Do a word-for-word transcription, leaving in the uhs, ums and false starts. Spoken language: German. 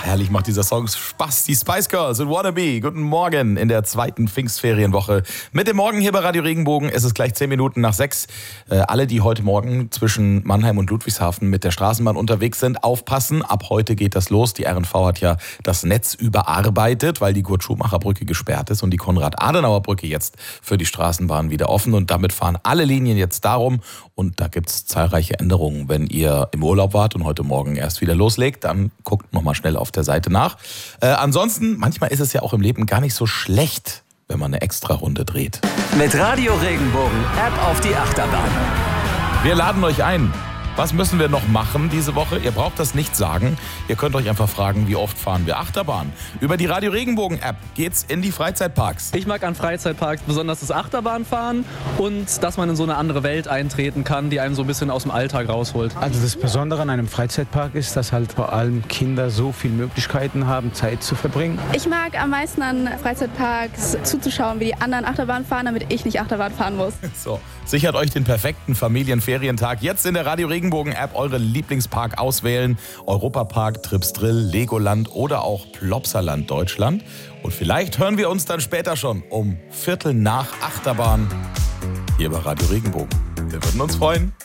herrlich macht dieser Song Spaß. Die Spice Girls und Wannabe. Guten Morgen in der zweiten Pfingstferienwoche. Mit dem Morgen hier bei Radio Regenbogen. Es ist gleich zehn Minuten nach sechs. Äh, alle, die heute Morgen zwischen Mannheim und Ludwigshafen mit der Straßenbahn unterwegs sind, aufpassen. Ab heute geht das los. Die R N V hat ja das Netz überarbeitet, weil die Kurt-Schumacher-Brücke gesperrt ist und die Konrad-Adenauer-Brücke jetzt für die Straßenbahn wieder offen. Und damit fahren alle Linien jetzt darum. Und da gibt es zahlreiche Änderungen. Wenn ihr im Urlaub wart und heute Morgen erst wieder loslegt, dann guckt nochmal schnell auf der Seite nach. Äh, ansonsten, manchmal ist es ja auch im Leben gar nicht so schlecht, wenn man eine Extra-Runde dreht. Mit Radio Regenbogen App auf die Achterbahn. Wir laden euch ein. Was müssen wir noch machen diese Woche? Ihr braucht das nicht sagen. Ihr könnt euch einfach fragen, wie oft fahren wir Achterbahn? Über die Radio Regenbogen App geht's in die Freizeitparks. Ich mag an Freizeitparks besonders das Achterbahnfahren und dass man in so eine andere Welt eintreten kann, die einem so ein bisschen aus dem Alltag rausholt. Also das Besondere an einem Freizeitpark ist, dass halt vor allem Kinder so viele Möglichkeiten haben, Zeit zu verbringen. Ich mag am meisten an Freizeitparks zuzuschauen, wie die anderen Achterbahn fahren, damit ich nicht Achterbahn fahren muss. So, sichert euch den perfekten Familienferientag jetzt in der Radio Regenbogen-App. Eure Lieblingspark auswählen. Europapark, Trips Drill, Legoland oder auch Plopsaland Deutschland. Und vielleicht hören wir uns dann später schon um Viertel nach Achterbahn hier bei Radio Regenbogen. Wir würden uns freuen.